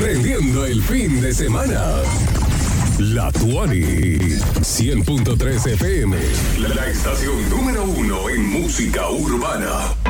prendiendo el fin de semana. La Tuani, 100.3 FM, la estación número 1 en música urbana.